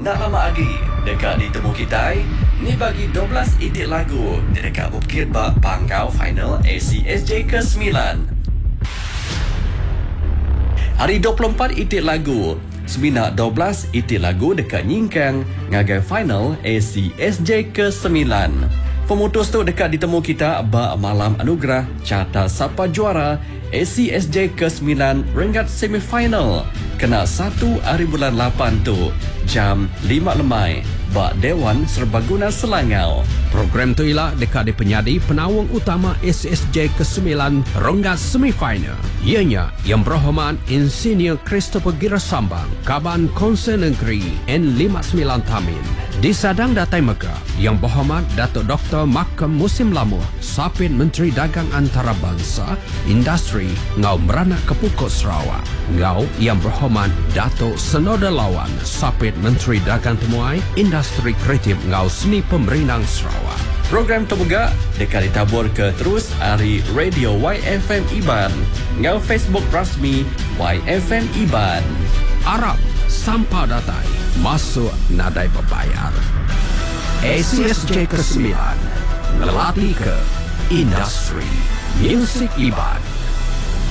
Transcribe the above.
Nak lama lagi dekat ditemu kita ni bagi 12 edit lagu dekat Bukit Bak Pangkau final ACSJ ke-9. Hari 24 edit lagu Semina 12 edit lagu dekat Nyingkang ngagai final ACSJ ke-9. Pemutus tu dekat ditemu kita bak malam anugerah carta siapa juara ACSJ ke-9 Rengat semifinal kena 1 hari bulan 8 tu jam 5 lemai bak Dewan Serbaguna Selangau. Program tu ialah dekat di penyadi penawang utama ACSJ ke-9 Rengat semifinal. Ianya Yang Berhormat Insinyur Christopher Girasambang Kaban Konsel Negeri N59 Tamin. Disadang Datai Mega Yang Berhormat Datuk Dr. Makam Musim Lamuh Sapit Menteri Dagang Antarabangsa Industri Ngau Meranak Kepukut Sarawak. Ngau Yang Berhormat Datuk Senoda Lawan Sapit Menteri Dagang Temuai Industri Kreatif Ngau Seni Pemerintah Sarawak. Program terbuka dekat ditabur ke terus hari Radio YFM Iban ngau Facebook rasmi YFM Iban. Arab sampah datai masuk nadai berbayar. ACSJ ke-9 ngelatih ke industri Music Iban.